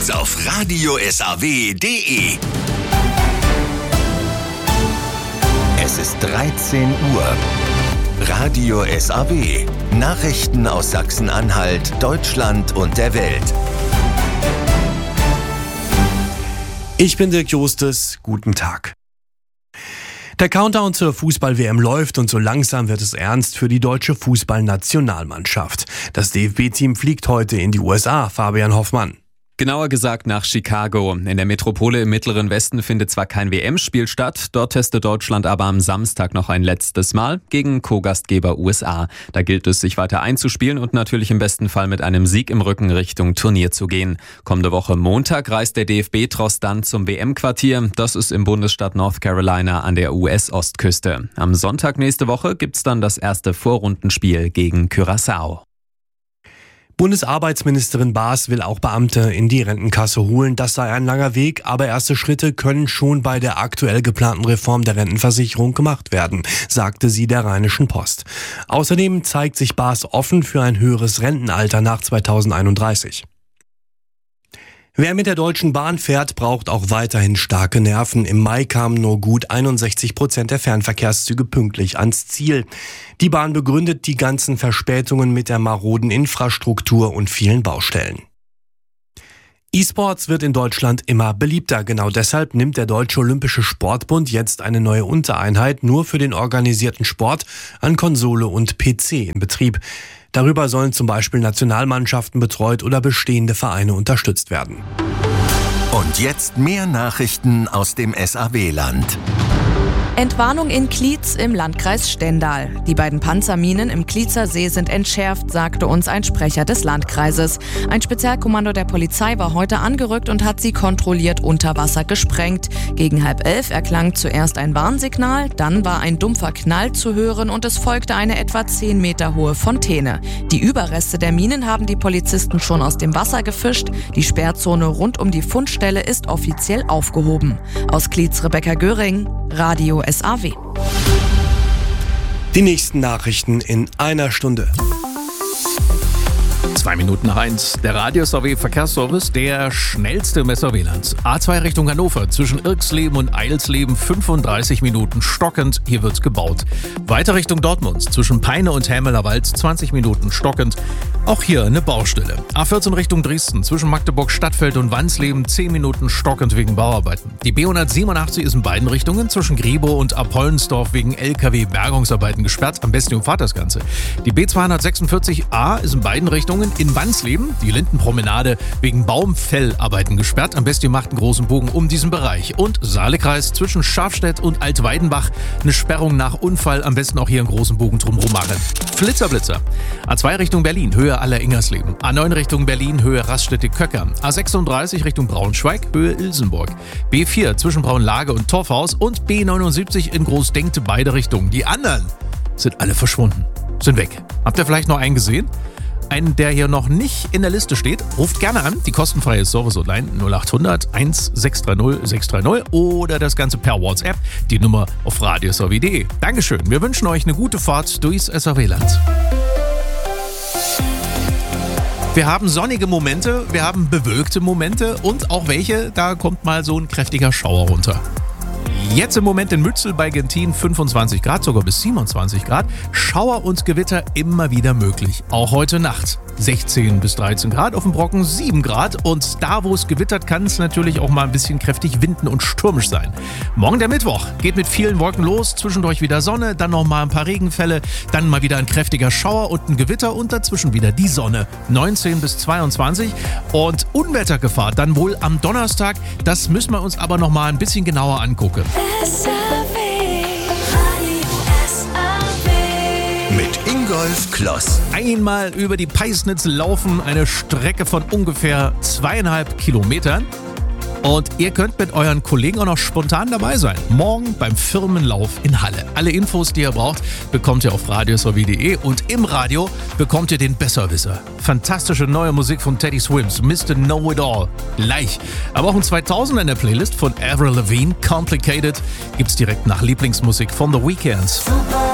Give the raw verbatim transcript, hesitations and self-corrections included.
gibt's auf radio s a w punkt d e. Es ist dreizehn Uhr. Radio S A W. Nachrichten aus Sachsen-Anhalt, Deutschland und der Welt. Ich bin Dirk Justus. Guten Tag. Der Countdown zur Fußball-W M läuft und so langsam wird es ernst für die deutsche Fußballnationalmannschaft. Das D F B-Team fliegt heute in die U S A. Fabian Hoffmann. Genauer gesagt nach Chicago. In der Metropole im Mittleren Westen findet zwar kein W M-Spiel statt, dort testet Deutschland aber am Samstag noch ein letztes Mal gegen Co-Gastgeber U S A. Da gilt es, sich weiter einzuspielen und natürlich im besten Fall mit einem Sieg im Rücken Richtung Turnier zu gehen. Kommende Woche Montag reist der D F B-Tross dann zum W M-Quartier. Das ist im Bundesstaat North Carolina an der U S-Ostküste. Am Sonntag nächste Woche gibt's dann das erste Vorrundenspiel gegen Curaçao. Bundesarbeitsministerin Baas will auch Beamte in die Rentenkasse holen. Das sei ein langer Weg, aber erste Schritte können schon bei der aktuell geplanten Reform der Rentenversicherung gemacht werden, sagte sie der Rheinischen Post. Außerdem zeigt sich Baas offen für ein höheres Rentenalter nach zweitausendeinunddreißig. Wer mit der Deutschen Bahn fährt, braucht auch weiterhin starke Nerven. Im Mai kamen nur gut einundsechzig Prozent der Fernverkehrszüge pünktlich ans Ziel. Die Bahn begründet die ganzen Verspätungen mit der maroden Infrastruktur und vielen Baustellen. E-Sports wird in Deutschland immer beliebter. Genau deshalb nimmt der Deutsche Olympische Sportbund jetzt eine neue Untereinheit nur für den organisierten Sport an Konsole und P C in Betrieb. Darüber sollen zum Beispiel Nationalmannschaften betreut oder bestehende Vereine unterstützt werden. Und jetzt mehr Nachrichten aus dem S A W-Land. Entwarnung in Klietz im Landkreis Stendal. Die beiden Panzerminen im Klietzer See sind entschärft, sagte uns ein Sprecher des Landkreises. Ein Spezialkommando der Polizei war heute angerückt und hat sie kontrolliert unter Wasser gesprengt. Gegen halb elf erklang zuerst ein Warnsignal, dann war ein dumpfer Knall zu hören und es folgte eine etwa zehn Meter hohe Fontäne. Die Überreste der Minen haben die Polizisten schon aus dem Wasser gefischt. Die Sperrzone rund um die Fundstelle ist offiziell aufgehoben. Aus Klietz Rebecca Göring, Radio S A W. Die nächsten Nachrichten in einer Stunde. Zwei Minuten nach eins. Der Radio S A W Verkehrsservice, der schnellste im S A W-Land. A zwei Richtung Hannover, zwischen Irksleben und Eilsleben fünfunddreißig Minuten stockend. Hier wird's gebaut. Weiter Richtung Dortmund, zwischen Peine und Hämelerwald zwanzig Minuten stockend. Auch hier eine Baustelle. A vierzehn Richtung Dresden, zwischen Magdeburg Stadtfeld und Wansleben zehn Minuten stockend wegen Bauarbeiten. Die B hundertsiebenundachtzig ist in beiden Richtungen, zwischen Griebow und Abhollensdorf wegen L K W-Bergungsarbeiten gesperrt. Am besten umfahrt das Ganze. Die B zweihundertsechsundvierzig A ist in beiden Richtungen in Wansleben, die Lindenpromenade, wegen Baumfellarbeiten gesperrt. Am besten ihr macht einen großen Bogen um diesen Bereich. Und Saalekreis zwischen Schafstedt und Altweidenbach, eine Sperrung nach Unfall. Am besten auch hier einen großen Bogen drumherum machen. Flitzer-Blitzer. A zwei Richtung Berlin, Höhe Aller-Ingersleben. A neun Richtung Berlin, Höhe Raststätte-Köcker. A sechsunddreißig Richtung Braunschweig, Höhe Ilsenburg. B vier zwischen Braunlage und Torfhaus und B neunundsiebzig in Großdenkte, beide Richtungen. Die anderen sind alle verschwunden, sind weg. Habt ihr vielleicht noch einen gesehen? Einen, der hier noch nicht in der Liste steht, ruft gerne an. Die kostenfreie Service-Hotline null acht hundert eins sechs drei null sechs drei null oder das Ganze per WhatsApp, die Nummer auf radio s a w punkt d e. Dankeschön, wir wünschen euch eine gute Fahrt durchs S A W-Land. Wir haben sonnige Momente, wir haben bewölkte Momente und auch welche, da kommt mal so ein kräftiger Schauer runter. Jetzt im Moment in Mützel bei Gentin fünfundzwanzig Grad, sogar bis siebenundzwanzig Grad. Schauer und Gewitter immer wieder möglich. Auch heute Nacht sechzehn bis dreizehn Grad, auf dem Brocken sieben Grad. Und da, wo es gewittert, kann es natürlich auch mal ein bisschen kräftig winden und stürmisch sein. Morgen der Mittwoch geht mit vielen Wolken los. Zwischendurch wieder Sonne, dann noch mal ein paar Regenfälle. Dann mal wieder ein kräftiger Schauer und ein Gewitter und dazwischen wieder die Sonne. neunzehn bis zweiundzwanzig. Und Unwettergefahr dann wohl am Donnerstag. Das müssen wir uns aber noch mal ein bisschen genauer angucken. S A W, S A W. Mit Ingolf Kloss. Einmal über die Peisnitz laufen, eine Strecke von ungefähr zweieinhalb Kilometern. Und ihr könnt mit euren Kollegen auch noch spontan dabei sein. Morgen beim Firmenlauf in Halle. Alle Infos, die ihr braucht, bekommt ihr auf radio s a w punkt d e und im Radio bekommt ihr den Besserwisser. Fantastische neue Musik von Teddy Swims, Mister Know It All. Gleich. Aber auch ein zweitausender in der Playlist von Avril Lavigne, Complicated, gibt's direkt nach Lieblingsmusik von The Weeknd.